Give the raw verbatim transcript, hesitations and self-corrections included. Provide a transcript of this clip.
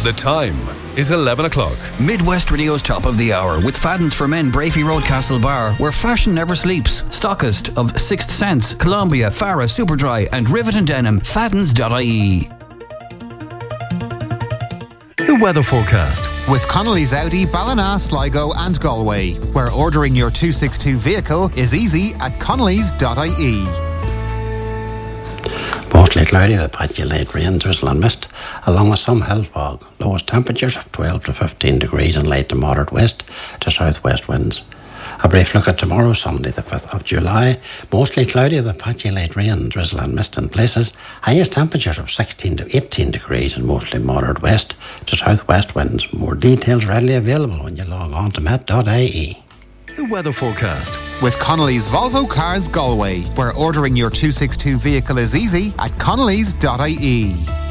The time is eleven o'clock. Midwest Radio's top of the hour with Fadden's for Men, Brafey Road, Castle Bar, where fashion never sleeps. Stockist of Sixth Sense, Columbia, Farah, Superdry and Rivet and Denim. Faddens dot I E. The weather forecast. With Connolly's Audi, Ballina, Sligo and Galway, where ordering your two sixty-two vehicle is easy at connellys dot I E. Mostly cloudy with patchy light rain, drizzle and mist, along with some hill fog. Lowest temperatures of twelve to fifteen degrees and light to moderate west to southwest winds. A brief look at tomorrow, Sunday the fifth of July. Mostly cloudy with patchy light rain, drizzle and mist in places. Highest temperatures of sixteen to eighteen degrees and mostly moderate west to southwest winds. More details readily available when you log on to met dot I E. The weather forecast. With Connolly's Volvo Cars Galway, where ordering your two sixty-two vehicle is easy at connellys dot I E.